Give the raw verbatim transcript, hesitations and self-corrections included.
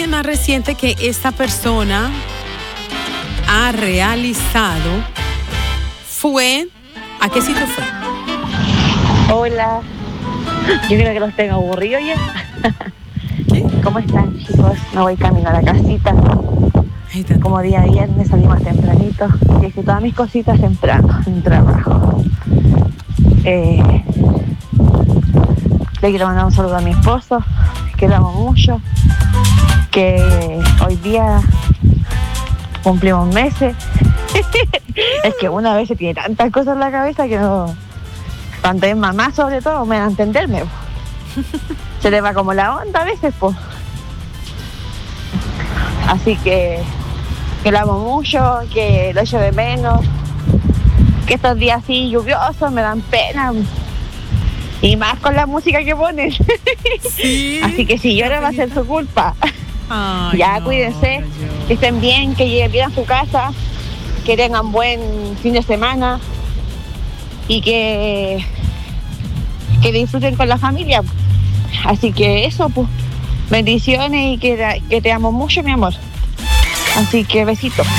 más reciente que esta persona ha realizado fue... ¿A qué sitio fue? Hola, yo creo que los tengo aburridos ya. ¿Qué? ¿Cómo están, chicos? Me voy camino a la casita. Ahí está. Como día viernes salimos tempranito. Y hice todas mis cositas temprano en trabajo. Eh, le quiero mandar un saludo a mi esposo, que lo amo mucho. Que hoy día cumplimos meses. Es que una vez se tiene tantas cosas en la cabeza que no... Cuando es mamá, sobre todo, me da a entenderme. Se le va como la onda a veces, pues. Así que, que lo amo mucho, que lo echo de menos. Que estos días así lluviosos me dan pena. Y más con la música que ponen. Sí. Así que si llora va a ser su culpa. Ay, Ya, no, cuídense, yo. que estén bien, que lleguen bien a su casa, que tengan buen fin de semana y que, que disfruten con la familia. Así que eso, pues, bendiciones y que, que te amo mucho, mi amor. Así que besitos.